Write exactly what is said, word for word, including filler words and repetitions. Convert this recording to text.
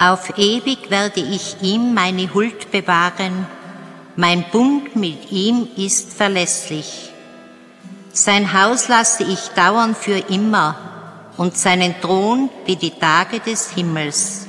Auf ewig werde ich ihm meine Huld bewahren, mein Bund mit ihm ist verlässlich. Sein Haus lasse ich dauern für immer und seinen Thron wie die Tage des Himmels.